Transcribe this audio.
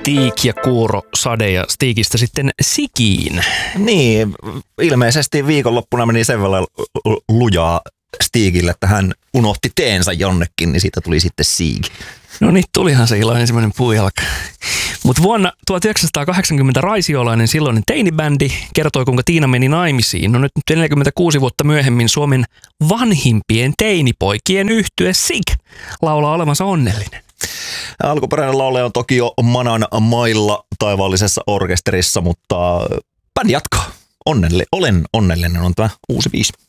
Stig ja Kuuro Sade ja Stigistä sitten Sigiin. Niin, ilmeisesti viikonloppuna meni sen verran lujaa Stigille, että hän unohti teensä jonnekin, niin siitä tuli sitten Sig. No niin, tulihan se ilon ensimmäinen puujalka. Mutta vuonna 1980 raisiolainen silloinen teinibändi kertoi, kuinka Tiina meni naimisiin. No nyt 46 vuotta myöhemmin Suomen vanhimpien teinipoikien yhtye Sig laulaa olevansa onnellinen. Alkuperäinen laulaja on toki jo Manan mailla taivaallisessa orkesterissa, mutta bändi jatkaa. Olen onnellinen on tämä uusi biisi.